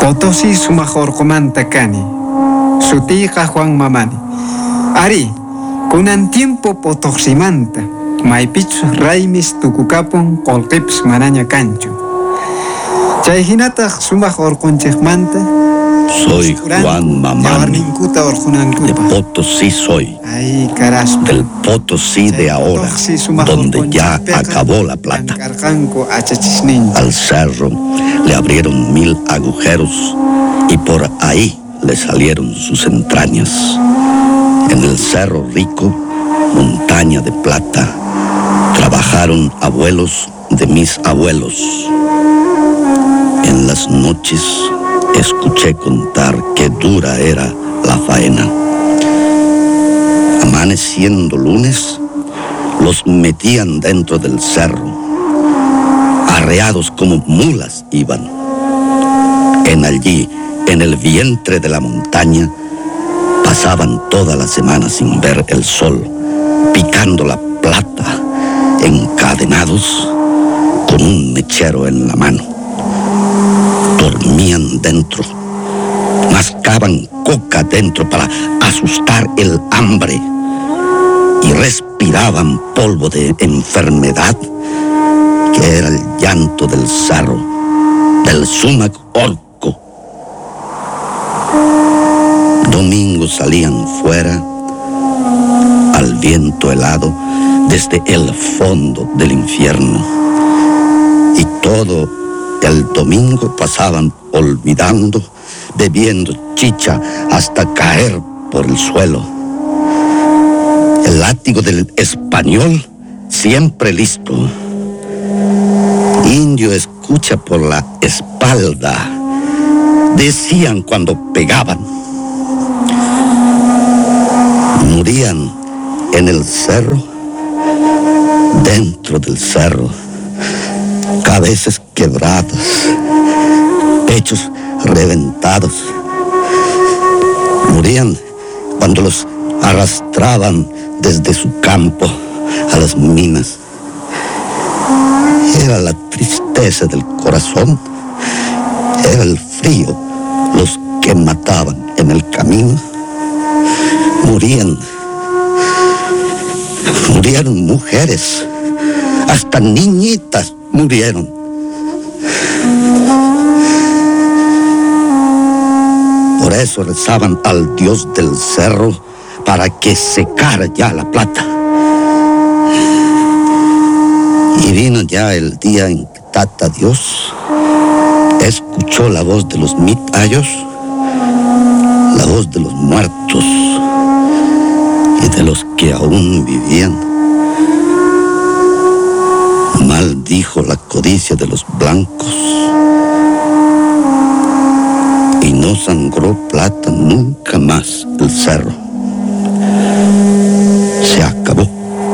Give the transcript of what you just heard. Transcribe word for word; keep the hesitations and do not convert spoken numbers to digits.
Potosí sumajorqomanta kani, sutiqa Juan Mamani. Ari, kunan tiempo Potosímanta, maypichu raymis tukukapun qolqips manaña kanchu. Chay hinataq sumajorqunchikmanta. Soy Juan Mamani, de Potosí soy, del Potosí de ahora, donde ya acabó la plata. Al cerro le abrieron mil agujeros y por ahí le salieron sus entrañas. En el cerro rico, montaña de plata, trabajaron abuelos de mis abuelos. En las noches escuché contar qué dura era la faena. Amaneciendo lunes, los metían dentro del cerro. Arreados como mulas iban. En allí, en el vientre de la montaña, pasaban toda la semana sin ver el sol, picando la plata, encadenados con un mechero en la mano. Dormían dentro, mascaban coca dentro para asustar el hambre y respiraban polvo de enfermedad que era el llanto del cerro, del sumac orco. Domingos salían fuera al viento helado desde el fondo del infierno y todo el domingo pasaban olvidando, bebiendo chicha hasta caer por el suelo. El látigo del español siempre listo. Indio escucha por la espalda, decían cuando pegaban. Morían en el cerro, dentro del cerro. Cabezas quebradas, pechos reventados. Morían cuando los arrastraban desde su campo a las minas. Era la tristeza del corazón, era el frío los que mataban en el camino. Morían, murieron mujeres, hasta niñitas murieron. Por eso rezaban al Dios del cerro para que secara ya la plata. Y vino ya el día en que Tata Dios escuchó la voz de los mitayos, la voz de los muertos y de los que aún vivían. Maldijo la codicia de los blancos y no sangró plata nunca más el cerro. Se acabó.